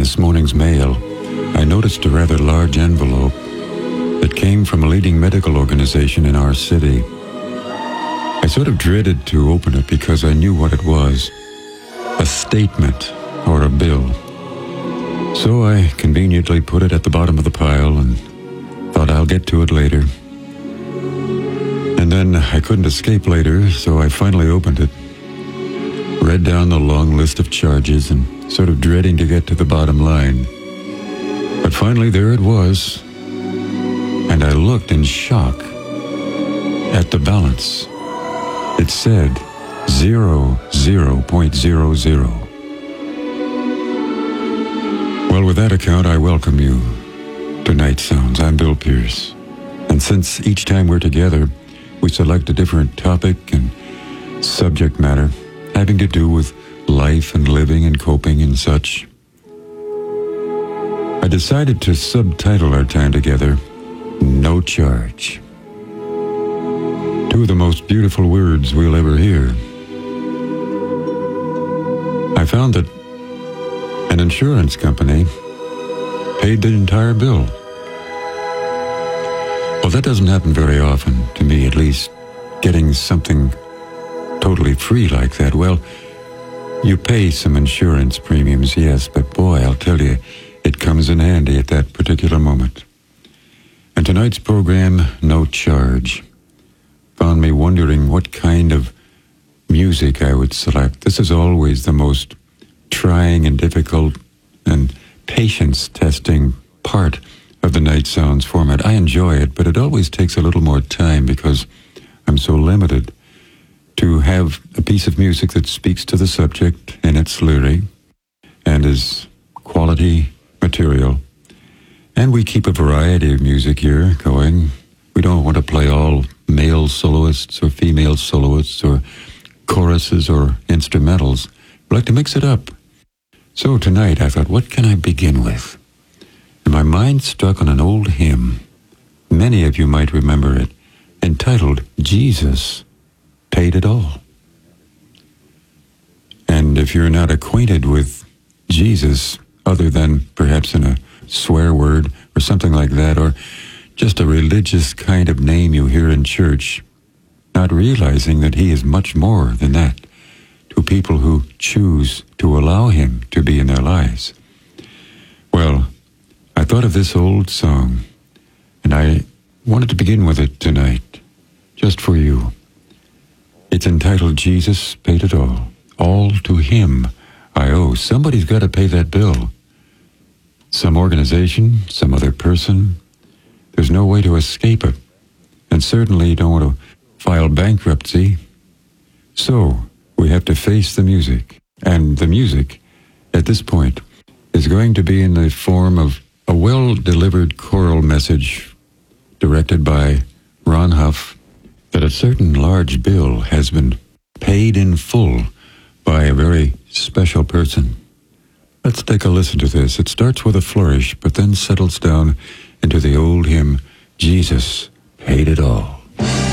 this morning's mail, I noticed a rather large envelope that came from a leading medical organization in our city. I sort of dreaded to open it because I knew what it was, a statement or a bill. So I conveniently put it at the bottom of the pile and thought I'll get to it later. And then I couldn't escape later, so I finally opened it, read down the long list of charges and sort of dreading to get to the bottom line. But finally there it was, and I looked in shock at the balance. It said 00.00. Well, with that account, I welcome you to Night Sounds. I'm Bill Pierce. And since each time we're together, we select a different topic and subject matter having to do with life and living and coping and such, I decided to subtitle our time together, No Charge. Two of the most beautiful words we'll ever hear. I found that an insurance company paid the entire bill. Well, that doesn't happen very often, to me at least, getting something totally free like that. Well, you pay some insurance premiums, yes, but boy, I'll tell you, it comes in handy at that particular moment. And tonight's program, No Charge, found me wondering what kind of music I would select. This is always the most trying and difficult and patience-testing part of the Night Sounds format. I enjoy it, but it always takes a little more time because I'm so limited to have a piece of music that speaks to the subject in its lyric and is quality material. And we keep a variety of music here going. We don't want to play all male soloists or female soloists or choruses or instrumentals. We like to mix it up. So tonight I thought, what can I begin with? And my mind struck on an old hymn. Many of you might remember it, entitled Jesus Paid It All. And if you're not acquainted with Jesus, other than perhaps in a swear word or something like that, or just a religious kind of name you hear in church, not realizing that he is much more than that to people who choose to allow him to be in their lives. Well, I thought of this old song, and I wanted to begin with it tonight, just for you. It's entitled Jesus Paid It All. All to him I owe. Somebody's got to pay that bill. Some organization, some other person. There's no way to escape it. And certainly you don't want to file bankruptcy. So we have to face the music. And the music, at this point, is going to be in the form of a well-delivered choral message directed by Ron Huff that a certain large bill has been paid in full by a very special person. Let's take a listen to this. It starts with a flourish, but then settles down into the old hymn, Jesus Paid It All.